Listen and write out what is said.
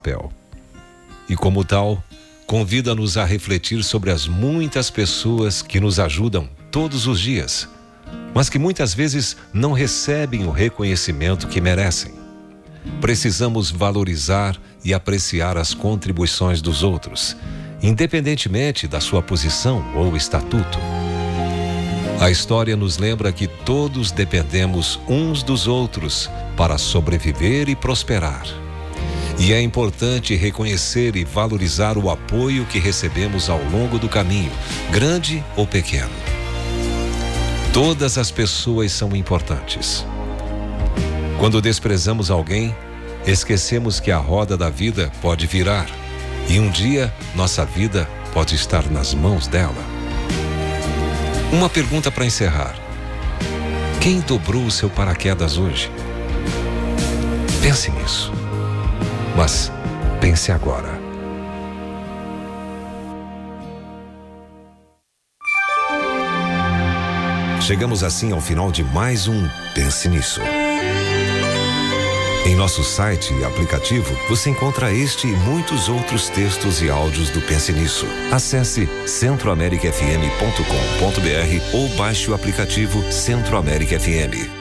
papel. E como tal, convida-nos a refletir sobre as muitas pessoas que nos ajudam todos os dias, mas que muitas vezes não recebem o reconhecimento que merecem. Precisamos valorizar e apreciar as contribuições dos outros, independentemente da sua posição ou estatuto. A história nos lembra que todos dependemos uns dos outros para sobreviver e prosperar. E é importante reconhecer e valorizar o apoio que recebemos ao longo do caminho, grande ou pequeno. Todas as pessoas são importantes. Quando desprezamos alguém, esquecemos que a roda da vida pode virar e um dia nossa vida pode estar nas mãos dela. Uma pergunta para encerrar: quem dobrou o seu paraquedas hoje? Pense nisso. Mas pense agora. Chegamos assim ao final de mais um Pense Nisso. Em nosso site e aplicativo, você encontra este e muitos outros textos e áudios do Pense Nisso. Acesse centroamericafm.com.br ou baixe o aplicativo Centro América FM.